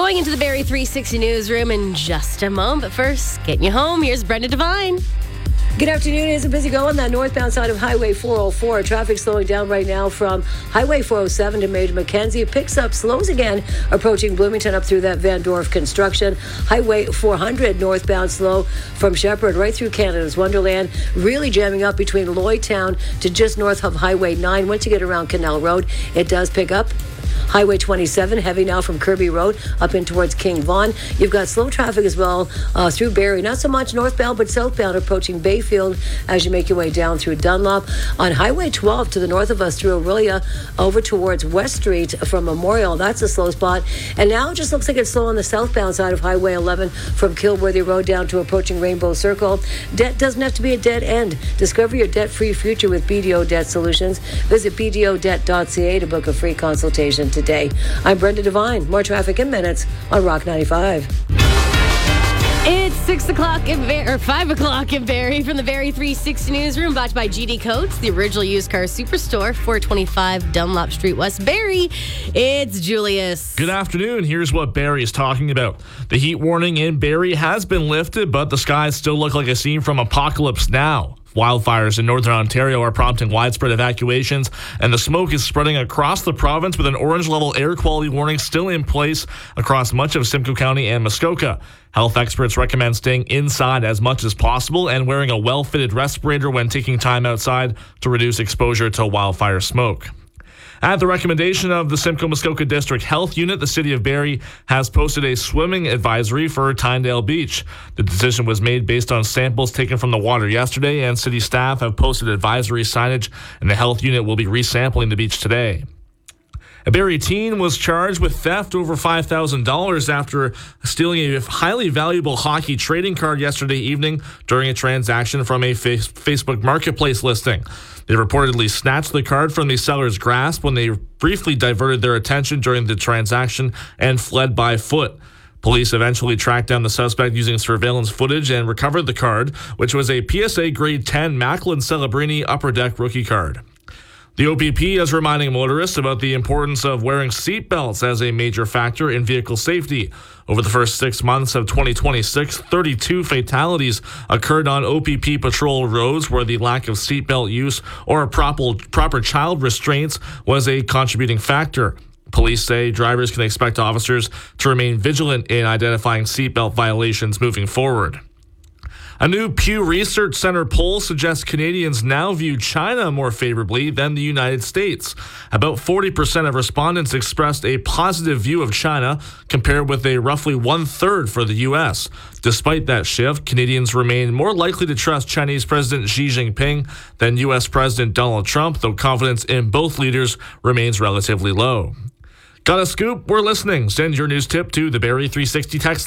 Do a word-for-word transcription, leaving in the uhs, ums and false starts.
Going into the Barrie three sixty newsroom in just a moment. But first, getting you home, here's Brenda Devine. Good afternoon. It is a busy go on that northbound side of Highway four oh four. Traffic slowing down right now from Highway four oh seven to Major Mackenzie. It picks up, slows again, approaching Bloomington up through that Van Dorf construction. Highway four hundred northbound slow from Shepherd right through Canada's Wonderland. Really jamming up between Lloydtown to just north of Highway nine. Once you get around Canal Road, it does pick up. Highway twenty-seven, heavy now from Kirby Road up in towards King Vaughan. You've got slow traffic as well uh, through Barrie. Not so much northbound, but southbound approaching Bayfield as you make your way down through Dunlop. On Highway twelve to the north of us through Aurelia over towards West Street from Memorial. That's a slow spot. And now it just looks like it's slow on the southbound side of Highway eleven from Kilworthy Road down to approaching Rainbow Circle. Debt doesn't have to be a dead end. Discover your debt-free future with B D O Debt Solutions. Visit b d o debt dot c a to book a free consultation today. I'm Brenda Devine. More traffic in minutes on Rock ninety-five. It's six o'clock in Bar- or five o'clock in Barrie from the Barrie three sixty newsroom, brought to you by G D Coates, the original used car superstore, four twenty-five Dunlop Street, West Barrie. It's Julius. Good afternoon. Here's what Barrie is talking about. The heat warning in Barrie has been lifted, but the skies still look like a scene from Apocalypse Now. Wildfires in northern Ontario are prompting widespread evacuations, and the smoke is spreading across the province with an orange-level air quality warning still in place across much of Simcoe County and Muskoka. Health experts recommend staying inside as much as possible and wearing a well-fitted respirator when taking time outside to reduce exposure to wildfire smoke. At the recommendation of the Simcoe-Muskoka District Health Unit, the City of Barrie has posted a swimming advisory for Tyndale Beach. The decision was made based on samples taken from the water yesterday, and city staff have posted advisory signage, and the health unit will be resampling the beach today. A Barrie teen was charged with theft over five thousand dollars after stealing a highly valuable hockey trading card yesterday evening during a transaction from a face- Facebook Marketplace listing. They reportedly snatched the card from the seller's grasp when they briefly diverted their attention during the transaction and fled by foot. Police eventually tracked down the suspect using surveillance footage and recovered the card, which was a P S A Grade ten Macklin Celebrini Upper Deck rookie card. The O P P is reminding motorists about the importance of wearing seatbelts as a major factor in vehicle safety. Over the first six months of twenty twenty-six, thirty-two fatalities occurred on O P P patrol roads where the lack of seatbelt use or proper, proper child restraints was a contributing factor. Police say drivers can expect officers to remain vigilant in identifying seatbelt violations moving forward. A new Pew Research Center poll suggests Canadians now view China more favorably than the United States. About forty percent of respondents expressed a positive view of China, compared with a roughly one-third for the U S. Despite that shift, Canadians remain more likely to trust Chinese President Xi Jinping than U S President Donald Trump, though confidence in both leaders remains relatively low. Got a scoop? We're listening. Send your news tip to the Barrie three sixty text